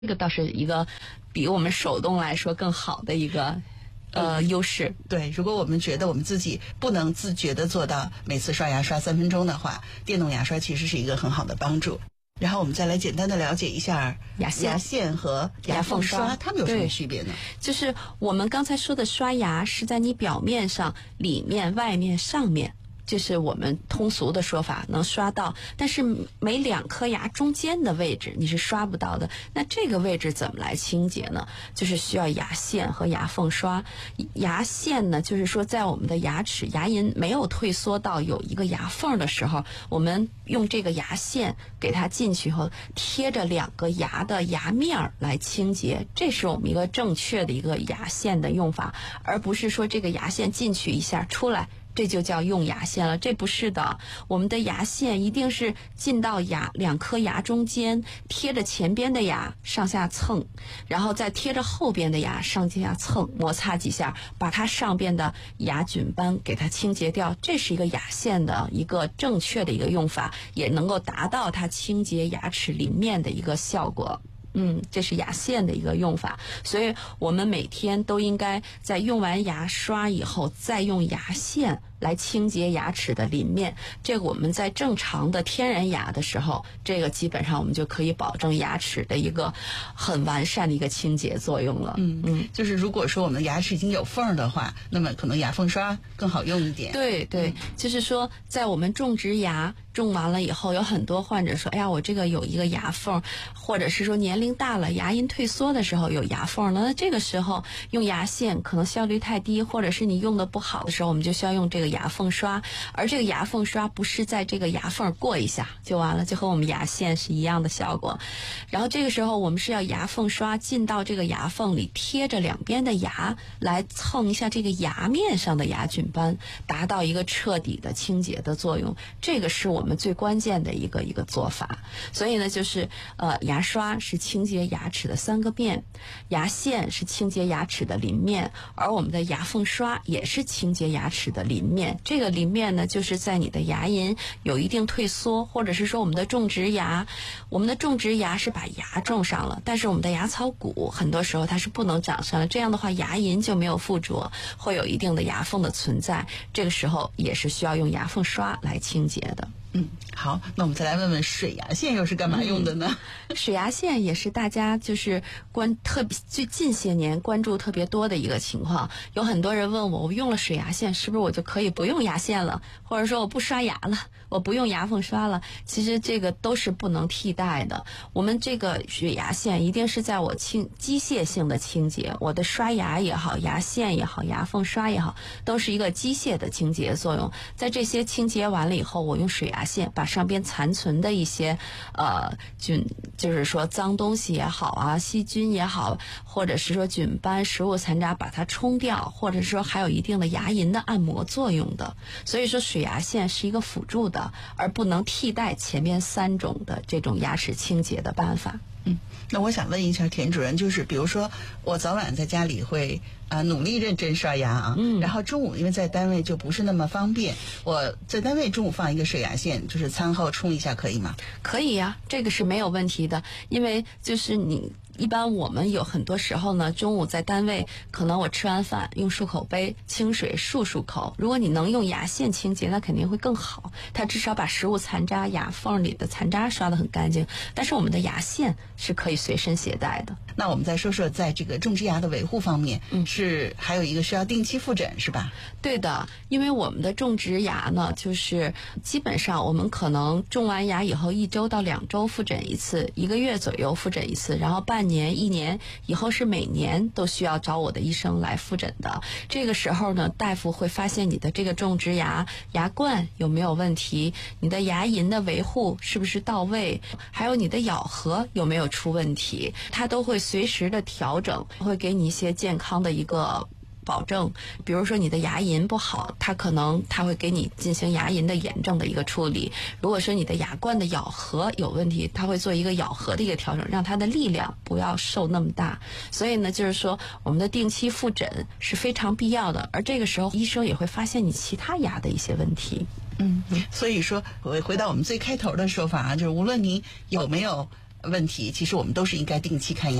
这个倒是一个比我们手动来说更好的一个优势。 对，如果我们觉得我们自己不能自觉地做到每次刷牙刷3分钟的话，电动牙刷其实是一个很好的帮助。然后我们再来简单的了解一下牙线和牙缝刷它们有什么区别呢？ 就是我们刚才说的刷牙是在你表面上，里面、外面、上面，这是我们通俗的说法，能刷到，但是每2颗牙中间的位置你是刷不到的。那这个位置怎么来清洁呢？就是需要牙线和牙缝刷。牙线呢，就是说在我们的牙齿牙龈没有退缩到有一个牙缝的时候，我们用这个牙线给它进去后，贴着2个牙的牙面来清洁，这是我们一个正确的一个牙线的用法，而不是说这个牙线进去一下出来，这就叫用牙线了。这不是的，我们的牙线一定是进到2颗牙中间，贴着前边的牙上下蹭，然后再贴着后边的牙上下蹭，摩擦几下，把它上边的牙菌斑给它清洁掉。这是一个牙线的一个正确的一个用法，也能够达到它清洁牙齿邻面的一个效果。这是牙线的一个用法，所以我们每天都应该在用完牙刷以后，再用牙线来清洁牙齿的邻面。这个我们在正常的天然牙的时候，这个基本上我们就可以保证牙齿的一个很完善的一个清洁作用了。 就是如果说我们牙齿已经有缝的话，那么可能牙缝刷更好用一点。 对，就是说在我们种植牙种完了以后，有很多患者说，哎呀，我这个有一个牙缝，或者是说年龄大了牙龈退缩的时候有牙缝了，那这个时候用牙线可能效率太低，或者是你用的不好的时候，我们就需要用这个牙缝刷。而这个牙缝刷不是在这个牙缝过一下就完了，就和我们牙线是一样的效果。然后这个时候我们是要牙缝刷进到这个牙缝里，贴着2边的牙来蹭一下这个牙面上的牙菌斑，达到一个彻底的清洁的作用。这个是我们最关键的一个做法。所以呢，就是牙刷是清洁牙齿的3个面，牙线是清洁牙齿的邻面，而我们的牙缝刷也是清洁牙齿的邻面。这个邻面呢，就是在你的牙龈有一定退缩，或者是说我们的种植牙是把牙种上了，但是我们的牙槽骨很多时候它是不能长上了，这样的话牙龈就没有附着，会有一定的牙缝的存在，这个时候也是需要用牙缝刷来清洁的。 好，那我们再来问问水牙线又是干嘛用的呢？ 水牙线也是大家就是最近些年关注特别多的一个情况。有很多人问我用了水牙线是不是我就可以不用牙线了，或者说我不刷牙了，我不用牙缝刷了。其实这个都是不能替代的。我们这个水牙线一定是在我机械性的清洁，我的刷牙也好，牙线也好，牙缝刷也好，都是一个机械的清洁作用。在这些清洁完了以后，我用水牙线把上边残存的一些就是说脏东西也好啊，细菌也好，或者是说菌斑、食物残渣，把它冲掉，或者是说还有一定的牙龈的按摩作用的。所以说水牙线是一个辅助的，而不能替代前面3种的这种牙齿清洁的办法。 那我想问一下田主任，就是比如说我早晚在家里会努力认真刷牙啊，然后中午因为在单位就不是那么方便，我在单位中午放一个水牙线，就是餐后冲一下可以吗？ 可以呀，这个是没有问题的。因为就是一般我们有很多时候呢，中午在单位可能我吃完饭用漱口杯清水漱口，如果你能用牙线清洁，那肯定会更好，它至少把食物残渣、牙缝里的残渣刷得很干净。但是我们的牙线是可以随身携带的。 那我们再说说在这个种植牙的维护方面，是还有一个需要定期复诊是吧？ 对的，因为我们的种植牙呢，就是基本上我们可能种完牙以后1周到2周复诊一次，1个月左右复诊一次，然后半年、1年以后是每年都需要找我的医生来复诊的。这个时候呢，大夫会发现你的这个种植牙牙冠有没有问题，你的牙龈的维护是不是到位，还有你的咬合有没有出问题，他都会随时的调整，会给你一些健康的一个保证。比如说你的牙龈不好，他会给你进行牙龈的炎症的一个处理。如果说你的牙冠的咬合有问题，他会做一个咬合的一个调整，让它的力量不要受那么大。所以呢，就是说我们的定期复诊是非常必要的，而这个时候医生也会发现你其他牙的一些问题。 所以说回到我们最开头的说法啊，就是无论你有没有问题，其实我们都是应该定期看牙。